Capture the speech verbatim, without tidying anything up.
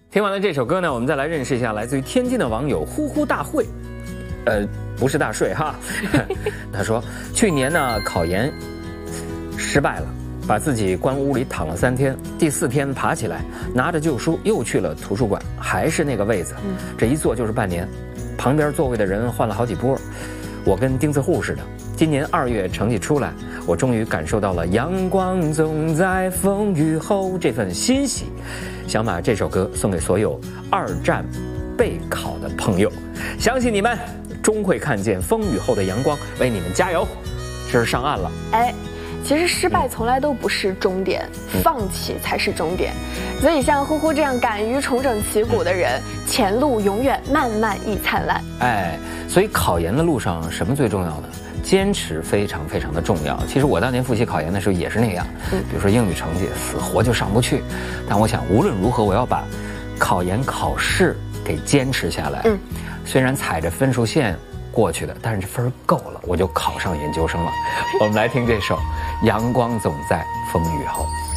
听完了这首歌呢，我们再来认识一下来自于天津的网友呼呼大会，呃，不是大睡哈。他说，去年呢考研失败了，把自己关屋里躺了三天，第四天爬起来，拿着旧书又去了图书馆，还是那个位子，这一坐就是半年，旁边座位的人换了好几波，我跟钉子户似的。今年二月成绩出来，我终于感受到了阳光总在风雨后这份欣喜，想把这首歌送给所有二战备考的朋友，相信你们终会看见风雨后的阳光，为你们加油。这是上岸了， 哎，其实失败从来都不是终点，嗯、放弃才是终点。所以像呼呼这样敢于重整旗鼓的人，前路永远漫漫亦灿烂。 哎，所以考研的路上什么最重要呢？坚持非常非常的重要。其实我当年复习考研的时候也是那样，嗯，比如说英语成绩死活就上不去，但我想无论如何我要把考研考试给坚持下来。嗯，虽然踩着分数线过去的，但是这分够了，我就考上研究生了。我们来听这首《阳光总在风雨后》。